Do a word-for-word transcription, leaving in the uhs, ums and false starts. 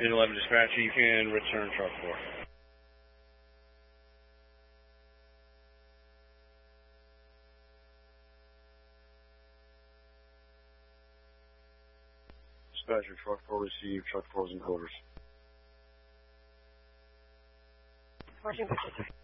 eight eleven dispatcher, you can return truck four. Dispatcher, truck four received, truck four is in quarters. Marching picture.